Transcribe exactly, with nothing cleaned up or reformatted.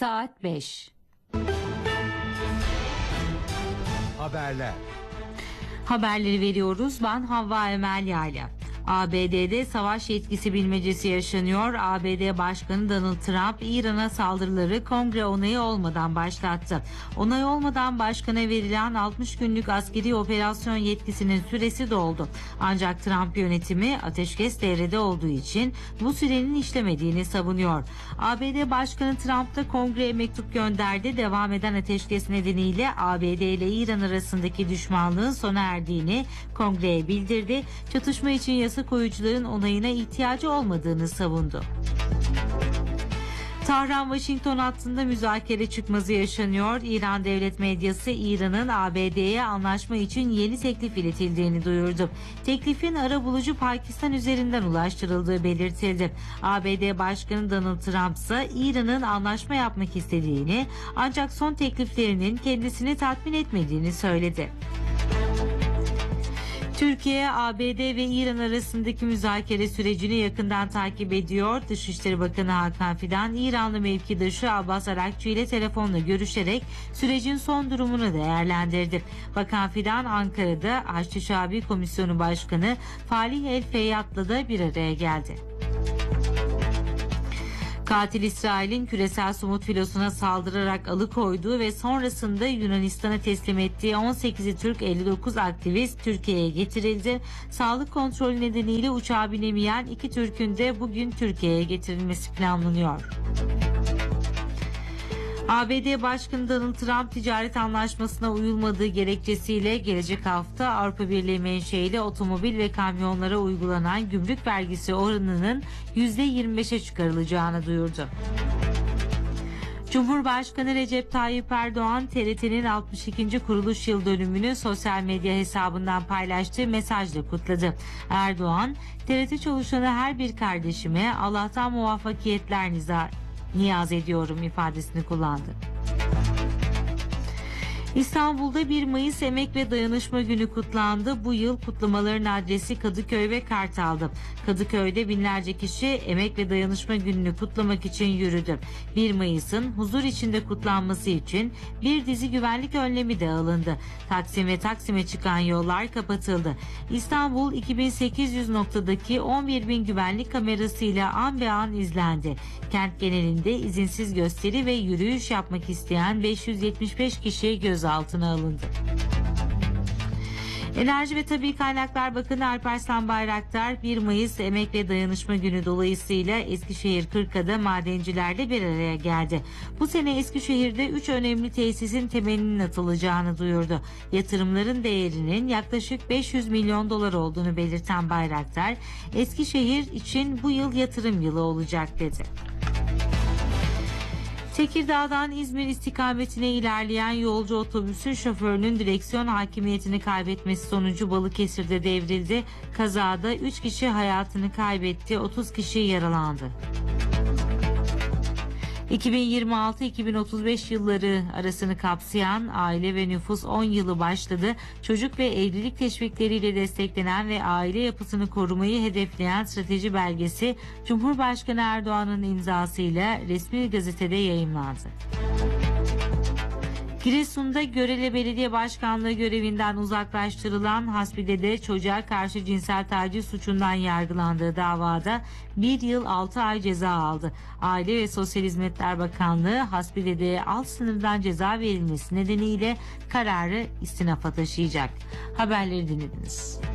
Saat beş. Haberler. Haberleri veriyoruz. Ben Havva Emel Yayla. A B D'de savaş yetkisi bilmecesi yaşanıyor. A B D Başkanı Donald Trump İran'a saldırıları kongre onayı olmadan başlattı. Onay olmadan başkana verilen altmış günlük askeri operasyon yetkisinin süresi doldu. Ancak Trump yönetimi ateşkes devrede olduğu için bu sürenin işlemediğini savunuyor. A B D Başkanı Trump da kongreye mektup gönderdi. Devam eden ateşkes nedeniyle A B D ile İran arasındaki düşmanlığın sona erdiğini kongreye bildirdi. Çatışma için yasa koyucuların onayına ihtiyacı olmadığını savundu. Tahran-Washington hattında müzakere çıkmazı yaşanıyor. İran devlet medyası İran'ın A B D'ye anlaşma için yeni teklif iletildiğini duyurdu. Teklifin arabulucu Pakistan üzerinden ulaştırıldığı belirtildi. A B D Başkanı Donald Trump ise İran'ın anlaşma yapmak istediğini ancak son tekliflerinin kendisini tatmin etmediğini söyledi. Türkiye, A B D ve İran arasındaki müzakere sürecini yakından takip ediyor. Dışişleri Bakanı Hakan Fidan, İranlı mevkidaşı Abbas Arakçı ile telefonla görüşerek sürecin son durumunu değerlendirdi. Bakan Fidan, Ankara'da Haçlı Şabi Komisyonu Başkanı Falih El Feyyat'la da bir araya geldi. Katil İsrail'in küresel somut filosuna saldırarak alıkoyduğu ve sonrasında Yunanistan'a teslim ettiği on sekizi Türk elli dokuz aktivist Türkiye'ye getirildi. Sağlık kontrolü nedeniyle uçağa binemeyen iki Türk'ün de bugün Türkiye'ye getirilmesi planlanıyor. A B D Başkanı Donald Trump ticaret anlaşmasına uyulmadığı gerekçesiyle gelecek hafta Avrupa Birliği menşeili otomobil ve kamyonlara uygulanan gümrük vergisi oranının yüzde yirmi beşe çıkarılacağını duyurdu. Cumhurbaşkanı Recep Tayyip Erdoğan T R T'nin altmış ikinci kuruluş yıl dönümünü sosyal medya hesabından paylaştığı mesajla kutladı. Erdoğan, T R T çalışanı her bir kardeşime Allah'tan muvaffakiyetler nizar niyaz ediyorum ifadesini kullandı. İstanbul'da bir Mayıs Emek ve Dayanışma Günü kutlandı. Bu yıl kutlamaların adresi Kadıköy ve Kartal'dı. Kadıköy'de binlerce kişi Emek ve Dayanışma Günü'nü kutlamak için yürüdü. bir Mayıs'ın huzur içinde kutlanması için bir dizi güvenlik önlemi de alındı. Taksim ve Taksim'e çıkan yollar kapatıldı. İstanbul iki bin sekiz yüz noktadaki on bir bin güvenlik kamerasıyla an be an izlendi. Kent genelinde izinsiz gösteri ve yürüyüş yapmak isteyen beş yüz yetmiş beş kişi gözaltına alındı. Enerji ve Tabii Kaynaklar Bakanı Alparslan Bayraktar bir Mayıs Emek ve Dayanışma Günü dolayısıyla Eskişehir Kırka'da madencilerle bir araya geldi. Bu sene Eskişehir'de üç önemli tesisin temelinin atılacağını duyurdu. Yatırımların değerinin yaklaşık beş yüz milyon dolar olduğunu belirten Bayraktar, Eskişehir için bu yıl yatırım yılı olacak dedi. Tekirdağ'dan İzmir istikametine ilerleyen yolcu otobüsü şoförünün direksiyon hakimiyetini kaybetmesi sonucu Balıkesir'de devrildi. Kazada üç kişi hayatını kaybetti, otuz kişi yaralandı. iki bin yirmi altı iki bin otuz beş yılları arasını kapsayan aile ve nüfus on yılı başladı. Çocuk ve evlilik teşvikleriyle desteklenen ve aile yapısını korumayı hedefleyen strateji belgesi Cumhurbaşkanı Erdoğan'ın imzasıyla resmi gazetede yayımlandı. Giresun'da Görele Belediye Başkanlığı görevinden uzaklaştırılan Hasbide'de çocuğa karşı cinsel taciz suçundan yargılandığı davada bir yıl altı ay ceza aldı. Aile ve Sosyal Hizmetler Bakanlığı Hasbide'de alt sınırdan ceza verilmesi nedeniyle kararı istinafa taşıyacak. Haberleri dinlediniz.